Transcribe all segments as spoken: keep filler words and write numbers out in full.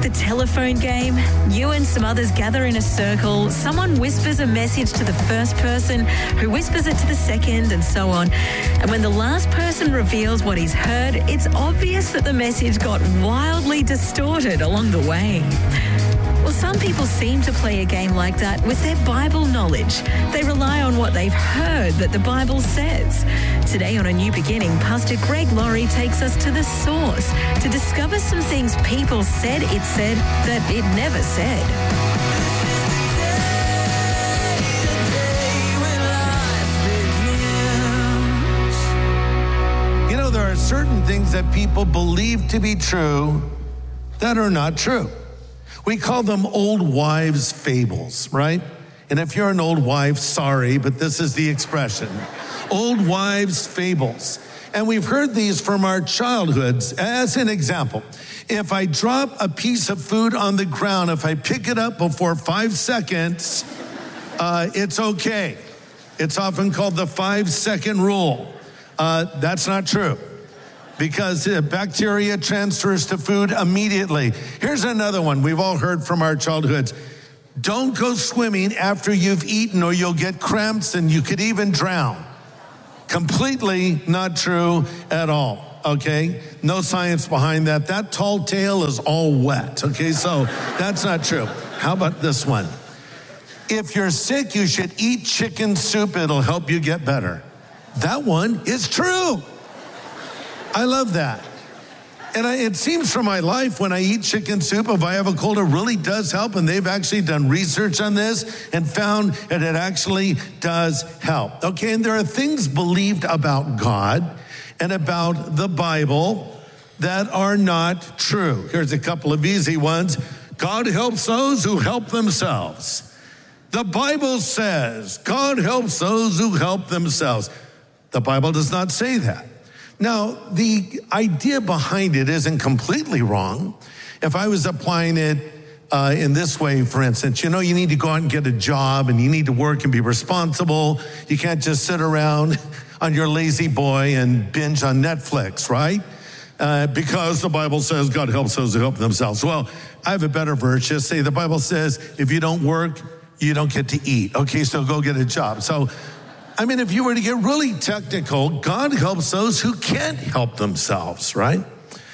The telephone game. You and some others gather in a circle. Someone whispers a message to the first person, who whispers it to the second, and so on. And when the last person reveals what he's heard, it's obvious that the message got wildly distorted along the way. Well, some people seem to play a game like that with their Bible knowledge. They rely on what they've heard that the Bible says. Today on A New Beginning, Pastor Greg Laurie takes us to the source to discover some things people said it said that it never said. You know, there are certain things that people believe to be true that are not true. We call them old wives' fables, right? And if you're an old wife, sorry, but this is the expression. Old wives' fables. And we've heard these from our childhoods. As an example, if I drop a piece of food on the ground, if I pick it up before five seconds, uh, it's okay. It's often called the five-second rule. Uh, that's not true, because uh, bacteria transfers to food immediately. Here's another one we've all heard from our childhoods. Don't go swimming after you've eaten or you'll get cramps and you could even drown. Completely not true at all, okay? No science behind that. That tall tale is all wet, okay? So that's not true. How about this one? If you're sick, you should eat chicken soup. It'll help you get better. That one is true. I love that. And I, it seems from my life, when I eat chicken soup, if I have a cold, it really does help. And they've actually done research on this and found that it actually does help. Okay, and there are things believed about God and about the Bible that are not true. Here's a couple of easy ones. God helps those who help themselves. The Bible says God helps those who help themselves. The Bible does not say that. Now, the idea behind it isn't completely wrong. If I was applying it uh, in this way, for instance, you know, you need to go out and get a job and you need to work and be responsible. You can't just sit around on your lazy boy and binge on Netflix, right? Uh, because the Bible says God helps those who help themselves. Well, I have a better verse. Just say the Bible says if you don't work, you don't get to eat. Okay, so go get a job. So I mean, if you were to get really technical, God helps those who can't help themselves, right?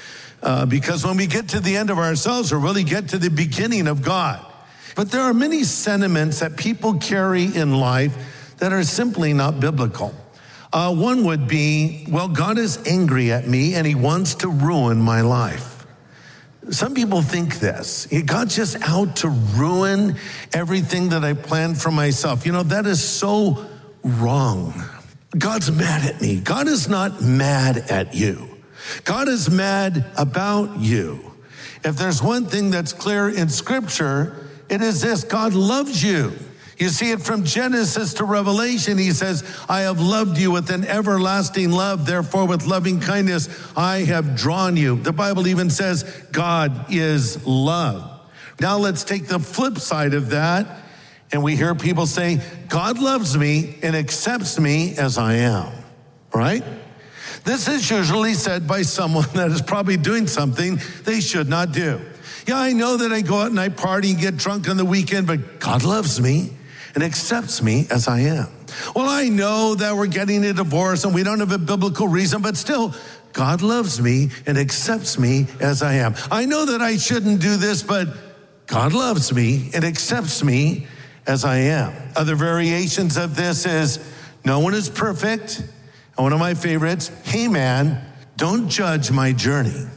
Uh, because when we get to the end of ourselves, we really get to the beginning of God. But there are many sentiments that people carry in life that are simply not biblical. Uh, one would be, well, God is angry at me and he wants to ruin my life. Some people think this. God's just out to ruin everything that I planned for myself. You know, that is so wrong. God's mad at me. God is not mad at you. God is mad about you. If there's one thing that's clear in Scripture, it is this: God loves you. You see it from Genesis to Revelation. He says, I have loved you with an everlasting love. Therefore, with loving kindness, I have drawn you. The Bible even says God is love. Now let's take the flip side of that. And we hear people say, God loves me and accepts me as I am, right? This is usually said by someone that is probably doing something they should not do. Yeah, I know that I go out and I party and get drunk on the weekend, but God loves me and accepts me as I am. Well, I know that we're getting a divorce and we don't have a biblical reason, but still, God loves me and accepts me as I am. I know that I shouldn't do this, but God loves me and accepts me as I am. Other variations of this is, no one is perfect. And one of my favorites, hey man, don't judge my journey.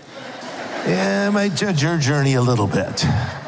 Yeah, I might judge your journey a little bit.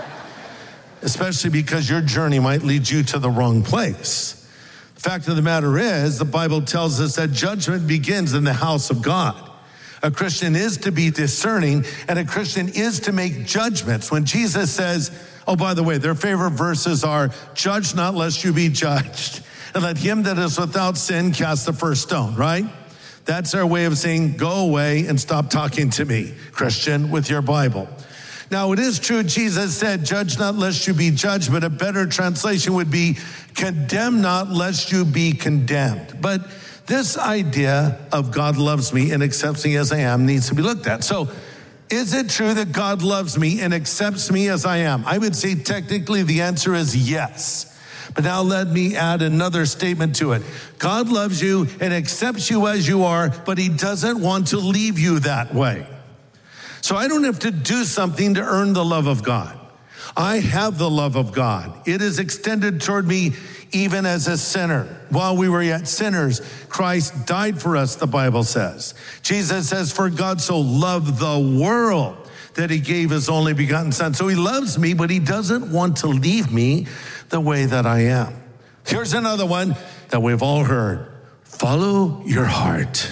Especially because your journey might lead you to the wrong place. The fact of the matter is, the Bible tells us that judgment begins in the house of God. A Christian is to be discerning, and a Christian is to make judgments. When Jesus says, oh, by the way, their favorite verses are, judge not lest you be judged, and let him that is without sin cast the first stone, right? That's our way of saying, go away and stop talking to me, Christian, with your Bible. Now, it is true, Jesus said, judge not lest you be judged, but a better translation would be, condemn not lest you be condemned. But this idea of God loves me and accepts me as I am needs to be looked at. So Is it true that God loves me and accepts me as I am? I would say technically the answer is yes. But now let me add another statement to it. God loves you and accepts you as you are, but he doesn't want to leave you that way. So I don't have to do something to earn the love of God. I have the love of God. It is extended toward me even as a sinner. While we were yet sinners, Christ died for us, the Bible says. Jesus says, for God so loved the world that he gave his only begotten son. So he loves me, but he doesn't want to leave me the way that I am. Here's another one that we've all heard. Follow your heart.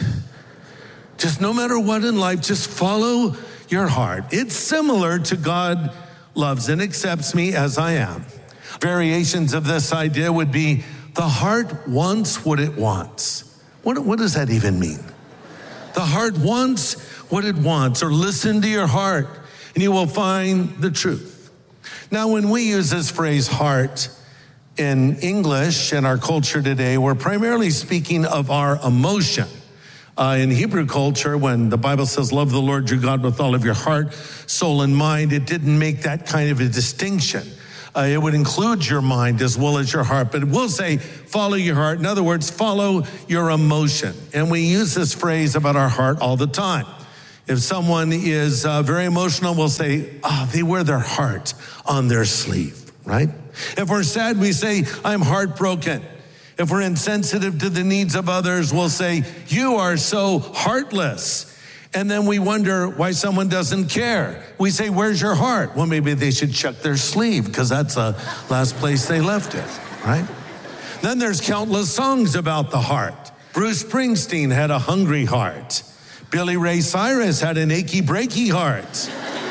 Just no matter what in life, just follow your heart. It's similar to God loves and accepts me as I am. Variations of this idea would be the heart wants what it wants. What, what does that even mean? The heart wants what it wants, or listen to your heart and you will find the truth. Now, when we use this phrase heart in English in our culture today, we're primarily speaking of our emotion. Uh, in Hebrew culture, when the Bible says, love the Lord your God with all of your heart, soul, and mind, it didn't make that kind of a distinction. Uh, it would include your mind as well as your heart, but it will say, follow your heart. In other words, follow your emotion. And we use this phrase about our heart all the time. If someone is uh, very emotional, we'll say, oh, they wear their heart on their sleeve, right? If we're sad, we say, I'm heartbroken. If we're insensitive to the needs of others, we'll say, you are so heartless. And then we wonder why someone doesn't care. We say, where's your heart? Well, maybe they should check their sleeve because that's the last place they left it, right? Then there's countless songs about the heart. Bruce Springsteen had a hungry heart. Billy Ray Cyrus had an achy, breaky heart.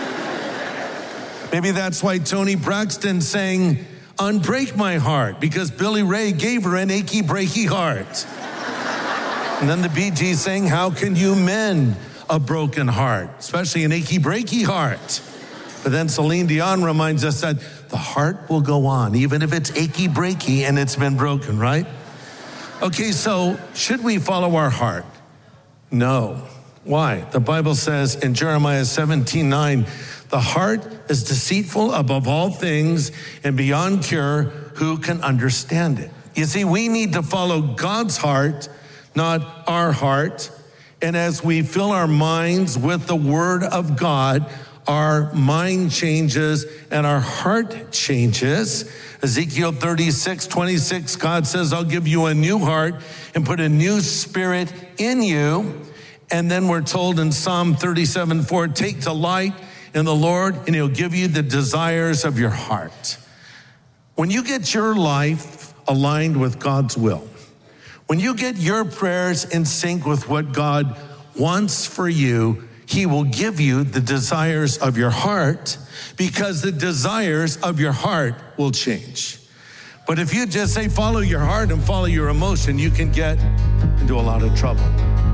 Maybe that's why Toni Braxton sang Unbreak My Heart, because Billy Ray gave her an achy, breaky heart. And then the Bee Gees sang, how can you mend a broken heart, especially an achy, breaky heart? But then Celine Dion reminds us that the heart will go on, even if it's achy, breaky and it's been broken, right? Okay, so should we follow our heart? No. Why? The Bible says in Jeremiah seventeen nine, the heart is deceitful above all things and beyond cure. Who can understand it? You see, we need to follow God's heart, not our heart. And as we fill our minds with the word of God, our mind changes and our heart changes. Ezekiel thirty-six twenty-six, God says, I'll give you a new heart and put a new spirit in you. And then we're told in Psalm thirty-seven four, take delight in the Lord and he'll give you the desires of your heart. When you get your life aligned with God's will, when you get your prayers in sync with what God wants for you, he will give you the desires of your heart, because the desires of your heart will change. But if you just say, follow your heart and follow your emotion, you can get into a lot of trouble.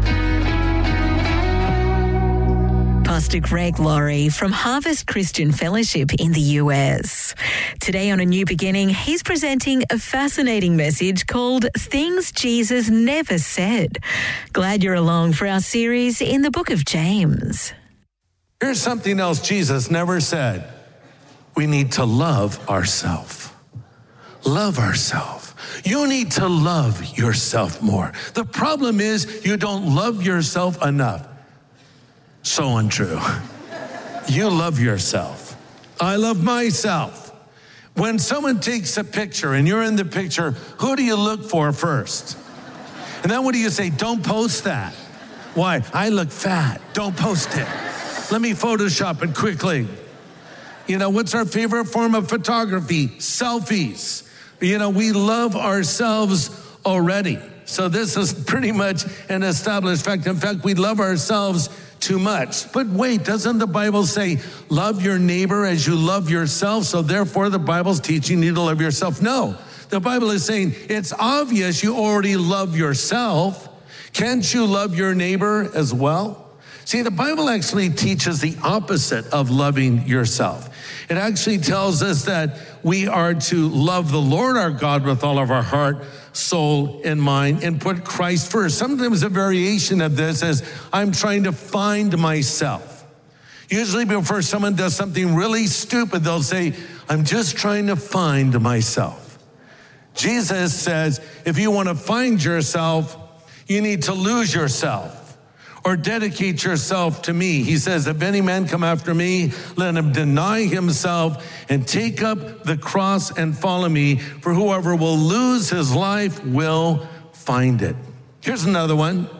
Pastor Greg Laurie from Harvest Christian Fellowship in the U S. Today on A New Beginning, he's presenting a fascinating message called Things Jesus Never Said. Glad you're along for our series in the book of James. Here's something else Jesus never said. We need to love ourselves. Love ourselves. You need to love yourself more. The problem is you don't love yourself enough. So untrue. You love yourself. I love myself. When someone takes a picture and you're in the picture, who do you look for first? And then what do you say? Don't post that. Why? I look fat. Don't post it. Let me Photoshop it quickly. You know, what's our favorite form of photography? Selfies. You know, we love ourselves already. So this is pretty much an established fact. In fact, we love ourselves too much. But wait, doesn't the Bible say, love your neighbor as you love yourself? So therefore, the Bible's teaching you to love yourself. No, the Bible is saying it's obvious you already love yourself. Can't you love your neighbor as well? See, the Bible actually teaches the opposite of loving yourself. It actually tells us that we are to love the Lord our God with all of our heart, soul, and mind, and put Christ first. Sometimes a variation of this is, I'm trying to find myself. Usually before someone does something really stupid, they'll say, I'm just trying to find myself. Jesus says, if you want to find yourself, you need to lose yourself or dedicate yourself to me. He says, if any man come after me, let him deny himself and take up the cross and follow me. For whoever will lose his life will find it. Here's another one.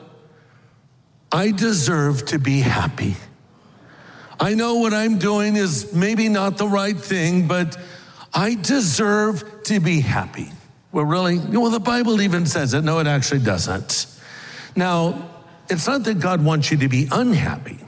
I deserve to be happy. I know what I'm doing is maybe not the right thing, but I deserve to be happy. Well, really? Well, the Bible even says it. No, it actually doesn't. Now, it's not that God wants you to be unhappy.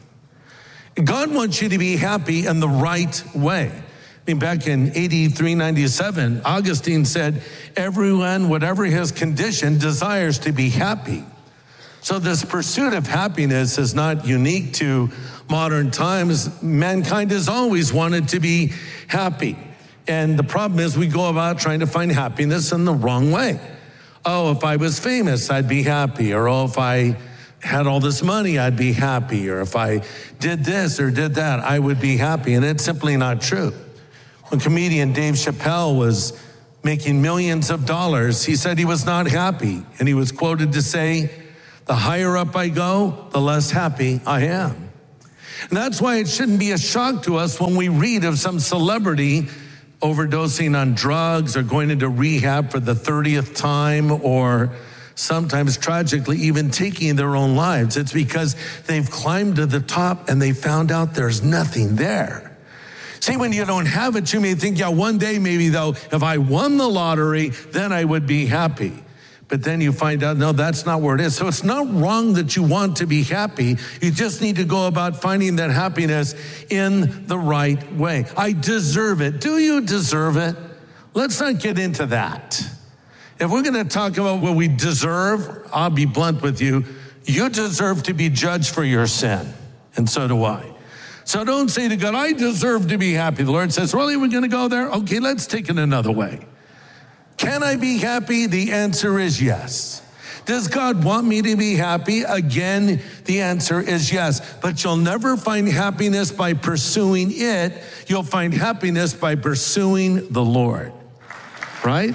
God wants you to be happy in the right way. I mean, back in A D three ninety-seven, Augustine said, everyone, whatever his condition, desires to be happy. So this pursuit of happiness is not unique to modern times. Mankind has always wanted to be happy. And the problem is we go about trying to find happiness in the wrong way. Oh, if I was famous, I'd be happy. Or, oh, if I had all this money, I'd be happy. Or if I did this or did that, I would be happy. And it's simply not true. When comedian Dave Chappelle was making millions of dollars, he said he was not happy. And he was quoted to say, the higher up I go, the less happy I am. And that's why it shouldn't be a shock to us when we read of some celebrity overdosing on drugs or going into rehab for the thirtieth time, or sometimes tragically even taking their own lives. It's because they've climbed to the top and they found out there's nothing there. See, when you don't have it, you may think, yeah, one day maybe though, if I won the lottery, then I would be happy. But then you find out, no, that's not where it is. So it's not wrong that you want to be happy. You just need to go about finding that happiness in the right way. I deserve it. Do you deserve it? Let's not get into that. If we're going to talk about what we deserve, I'll be blunt with you. You deserve to be judged for your sin. And so do I. So don't say to God, I deserve to be happy. The Lord says, really, we're going to go there? Okay, let's take it another way. Can I be happy? The answer is yes. Does God want me to be happy? Again, the answer is yes. But you'll never find happiness by pursuing it. You'll find happiness by pursuing the Lord. Right?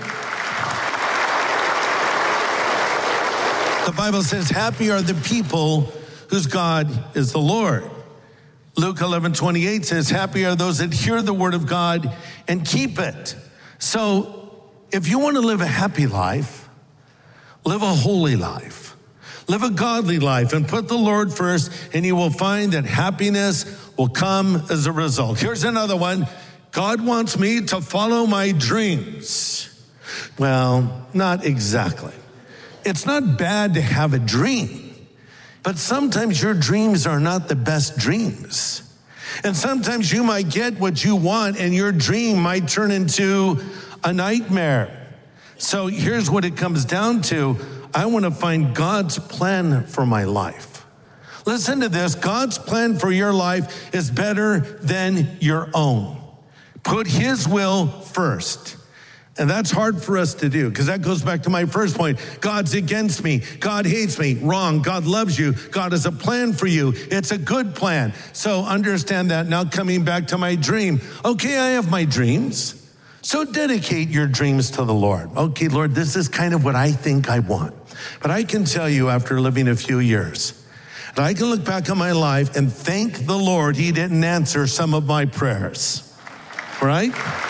The Bible says, happy are the people whose God is the Lord. Luke eleven twenty-eight says, happy are those that hear the word of God and keep it. So, if you want to live a happy life, live a holy life, live a godly life, and put the Lord first, and you will find that happiness will come as a result. Here's another one. God wants me to follow my dreams. Well, not exactly. It's not bad to have a dream, but sometimes your dreams are not the best dreams. And sometimes you might get what you want, and your dream might turn into a nightmare. So here's what it comes down to. I want to find God's plan for my life. Listen to this. God's plan for your life is better than your own. Put his will first. And that's hard for us to do, because that goes back to my first point. God's against me. God hates me. Wrong. God loves you. God has a plan for you. It's a good plan. So understand that. Now coming back to my dream. Okay, I have my dreams. So dedicate your dreams to the Lord. Okay, Lord, this is kind of what I think I want. But I can tell you after living a few years, that I can look back on my life and thank the Lord he didn't answer some of my prayers. Right?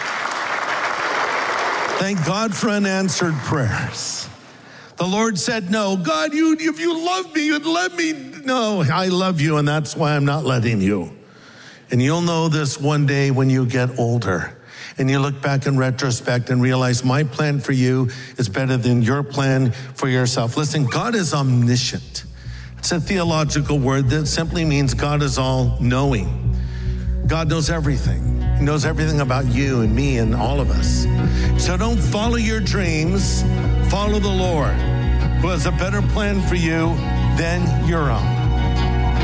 Thank God for unanswered prayers. The Lord said, no, God, you, if you love me, you'd let me. No, I love you, and that's why I'm not letting you. And you'll know this one day when you get older. And you look back in retrospect and realize my plan for you is better than your plan for yourself. Listen, God is omniscient. It's a theological word that simply means God is all-knowing. God knows everything. He knows everything about you and me and all of us. So don't follow your dreams. Follow the Lord, who has a better plan for you than your own.